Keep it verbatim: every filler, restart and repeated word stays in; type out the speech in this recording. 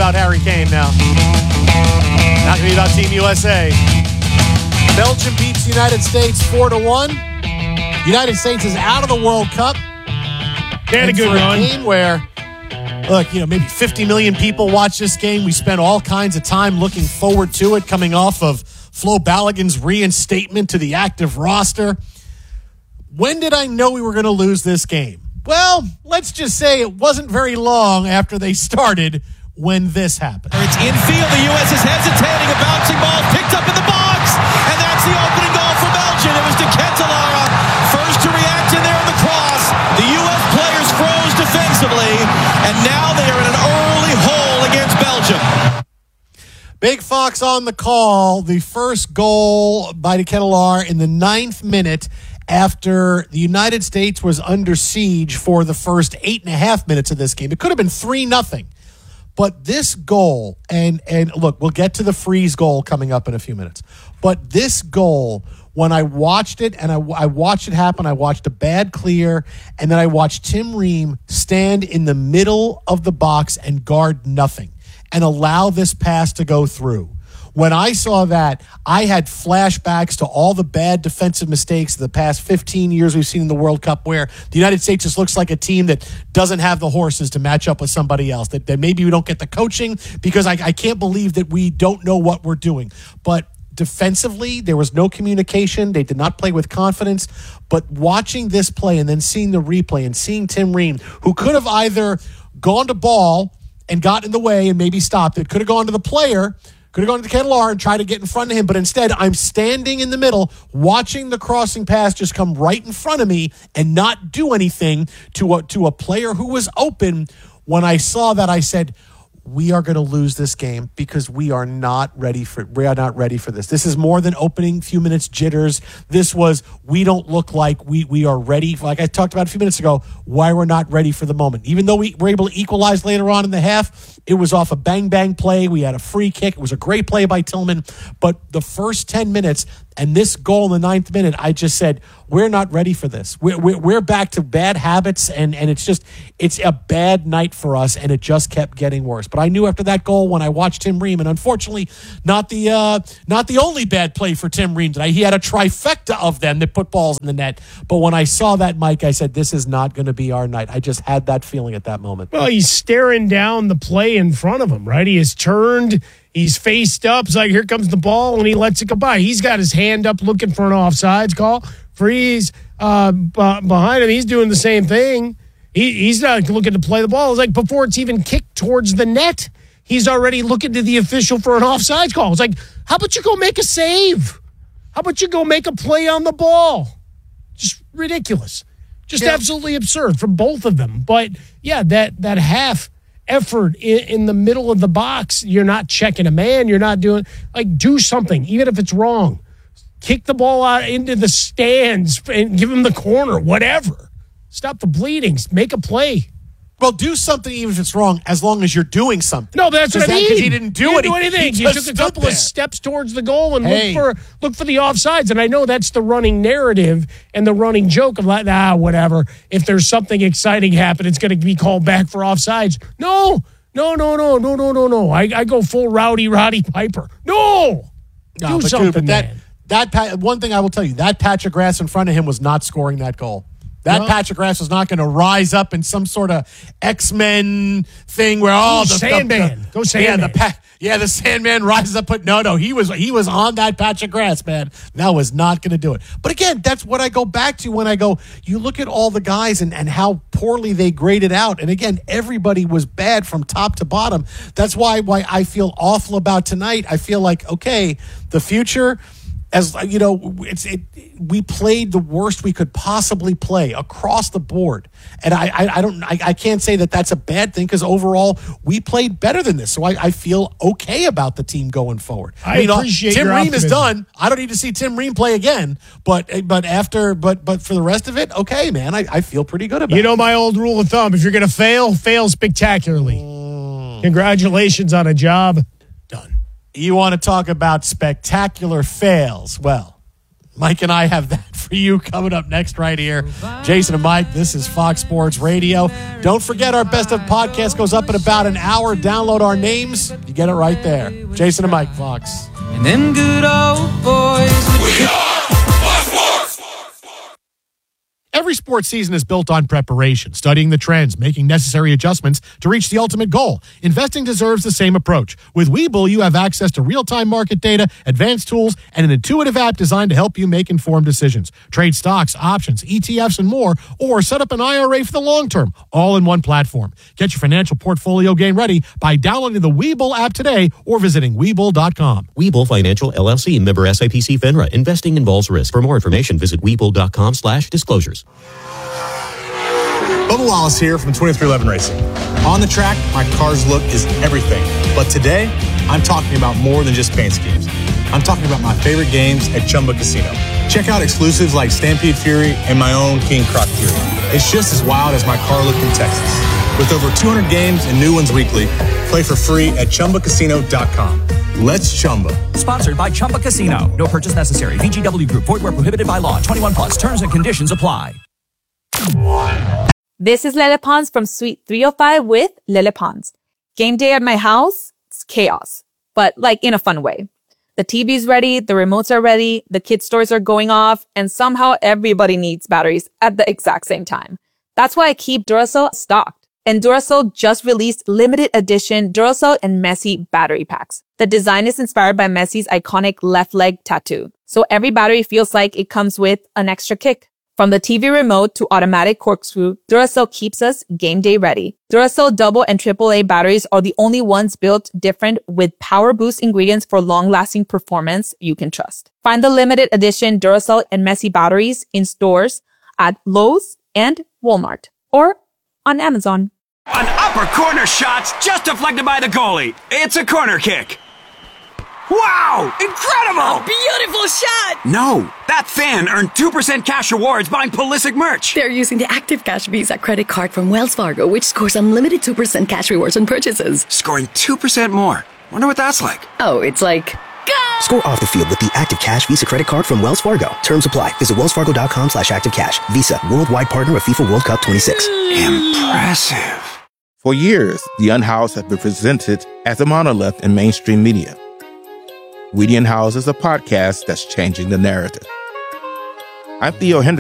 about Harry Kane now. Not going to be about Team U S A. Belgium beats the United States four to one. United States is out of the World Cup. They had a good run. A game where, look, you know, maybe fifty million people watch this game. We spent all kinds of time looking forward to it, coming off of Flo Balogun's reinstatement to the active roster. When did I know we were going to lose this game? Well, let's just say it wasn't very long after they started when this happened. It's infield. The U S is hesitating. A bouncing ball picked up in the box. And that's the opening goal for Belgium. It was De Ketelaere. First to react in there in the cross. The U S players froze defensively. And now they are in an early hole against Belgium. Big Fox on the call. The first goal by De Ketelaere in the ninth minute after the United States was under siege for the first eight and a half minutes of this game. It could have been three nothing. But this goal, and and look, we'll get to the freeze goal coming up in a few minutes. But this goal, when I watched it, and I, I watched it happen, I watched a bad clear, and then I watched Tim Ream stand in the middle of the box and guard nothing and allow this pass to go through. When I saw that, I had flashbacks to all the bad defensive mistakes of the past fifteen years we've seen in the World Cup, where the United States just looks like a team that doesn't have the horses to match up with somebody else, that, that maybe we don't get the coaching, because I, I can't believe that we don't know what we're doing. But defensively, there was no communication. They did not play with confidence. But watching this play and then seeing the replay and seeing Tim Ream, who could have either gone to ball and got in the way and maybe stopped it, could have gone to the player, could have gone to Ketelaere and tried to get in front of him, but instead I'm standing in the middle watching the crossing pass just come right in front of me and not do anything to a, to a player who was open. When I saw that, I said, we are going to lose this game because we are not ready for we are not ready for this. This is more than opening few minutes jitters. This was, we don't look like we we are ready. Like I talked about a few minutes ago, why we're not ready for the moment. Even though we were able to equalize later on in the half, it was off a bang-bang play. We had a free kick. It was a great play by Tillman. But the first ten minutes and this goal in the ninth minute, I just said, we're not ready for this. We're, we're, we're back to bad habits, and, and it's just, it's a bad night for us, and it just kept getting worse. But I knew after that goal when I watched Tim Ream, and unfortunately, not the uh, not the only bad play for Tim Ream tonight. He had a trifecta of them that put balls in the net. But when I saw that, Mike, I said, this is not going to be our night. I just had that feeling at that moment. Well, he's staring down the play in front of him, right? He has turned, he's faced up. It's like, here comes the ball, and he lets it go by. He's got his hand up looking for an offsides call. Freeze uh, b- behind him. He's doing the same thing. He, he's not looking to play the ball. It's like before it's even kicked towards the net, he's already looking to the official for an offsides call. It's like, how about you go make a save? How about you go make a play on the ball? Just ridiculous. Just yeah. Absolutely absurd from both of them. But, yeah, that, that half effort in, in the middle of the box, you're not checking a man. You're not doing, like, do something, even if it's wrong. Kick the ball out into the stands and give him the corner, whatever. Stop the bleeding. Make a play. Well, do something even if it's wrong, as long as you're doing something. No, that's what I mean. Because he didn't do, he didn't do anything. He, he took a couple there. of steps towards the goal and hey. looked for look for the offsides. And I know that's the running narrative and the running joke of like, ah, whatever. If there's something exciting happen, it's going to be called back for offsides. No, no, no, no, no, no, no, no. I, I go full Rowdy Roddy Piper. No, no do but something, dude, but that, man. That pa- one thing I will tell you, that patch of grass in front of him was not scoring that goal. That no. patch of grass was not going to rise up in some sort of X-Men thing where oh, oh the Sandman, the, the, go Sandman. Yeah, the pa- yeah, the Sandman rises up. But no, no, he was he was on that patch of grass, man. That was not going to do it. But again, that's what I go back to when I go. You look at all the guys and and how poorly they graded out. And again, everybody was bad from top to bottom. That's why why I feel awful about tonight. I feel like okay, the future. As you know, it's it. We played the worst we could possibly play across the board, and I, I, I don't, I, I can't say that that's a bad thing because overall we played better than this. So I, I feel okay about the team going forward. I you know, appreciate Tim your Ream optimism. is done. I don't need to see Tim Ream play again. But but after but but for the rest of it, okay, man, I, I feel pretty good about it. You know my old rule of thumb: if you're going to fail, fail spectacularly. Mm. Congratulations on a job done. You want to talk about spectacular fails? Well, Mike and I have that for you coming up next right here. Jason and Mike, this is Fox Sports Radio. Don't forget our Best of podcast goes up in about an hour. Download our names. You get it right there. Jason and Mike, Fox. And them good old boys. We are Fox Sports. Every sports season is built on preparation, studying the trends, making necessary adjustments to reach the ultimate goal. Investing deserves the same approach. With Webull, you have access to real-time market data, advanced tools, and an intuitive app designed to help you make informed decisions. Trade stocks, options, E T Fs, and more, or set up an I R A for the long term, all in one platform. Get your financial portfolio game ready by downloading the Webull app today or visiting Webull dot com. Webull Financial, L L C, member S I P C FINRA. Investing involves risk. For more information, visit Webull dot com slash disclosures. Bubba Wallace here from twenty-three eleven Racing. On the track, my car's look is everything. But today, I'm talking about more than just paint schemes. I'm talking about my favorite games at Chumba Casino. Check out exclusives like Stampede Fury and my own King Croc Fury. It's just as wild as my car look in Texas. With over two hundred games and new ones weekly, play for free at Chumba Casino dot com. Let's Chumba. Sponsored by Chumba Casino. No purchase necessary. V G W Group. Void where prohibited by law. twenty-one plus. Terms and conditions apply. This is Lele Pons from Suite three oh five with Lele Pons. Game day at my house, it's chaos, but like in a fun way. The T V's ready, the remotes are ready, the kids' toys are going off, and somehow everybody needs batteries at the exact same time. That's why I keep Duracell stocked. And Duracell just released limited edition Duracell and Messi battery packs. The design is inspired by Messi's iconic left leg tattoo, so every battery feels like it comes with an extra kick. From the T V remote to automatic corkscrew, Duracell keeps us game day ready. Duracell double and triple A batteries are the only ones built different with power boost ingredients for long-lasting performance you can trust. Find the limited edition Duracell and Messi batteries in stores at Lowe's and Walmart or on Amazon. An upper corner shot's just deflected by the goalie. It's a corner kick. Wow! Incredible! Beautiful shot! No, that fan earned two percent cash rewards buying Pulisic merch. They're using the Active Cash Visa credit card from Wells Fargo, which scores unlimited two percent cash rewards on purchases. Scoring two percent more. Wonder what that's like. Oh, it's like... Go! Score off the field with the Active Cash Visa credit card from Wells Fargo. Terms apply. Visit wells fargo dot com slash active cash. Visa, worldwide partner of FIFA World Cup twenty-six. Impressive. For years, the Unhoused have been presented as a monolith in mainstream media. We the Unhoused is a podcast that's changing the narrative. I'm Theo Henderson.